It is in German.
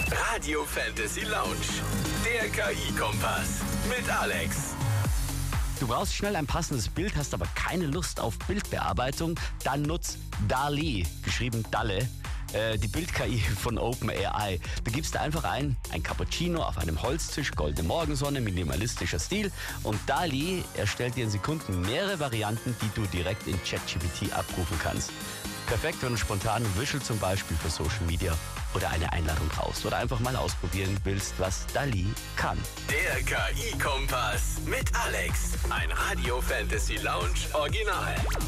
Radio Fantasy Lounge. Der KI-Kompass. Mit Alex. Du brauchst schnell ein passendes Bild, hast aber keine Lust auf Bildbearbeitung, dann nutz DALL-E, geschrieben Dalle, die Bild-KI von OpenAI. Du gibst da einfach ein Cappuccino auf einem Holztisch, goldene Morgensonne, minimalistischer Stil und DALL-E erstellt dir in Sekunden mehrere Varianten, die du direkt in ChatGPT abrufen kannst. Perfekt, wenn du spontan ein Visual zum Beispiel für Social Media oder eine Einladung brauchst oder einfach mal ausprobieren willst, was DALL-E kann. Der KI-Kompass mit Alex. Ein Radio Fantasy Lounge Original.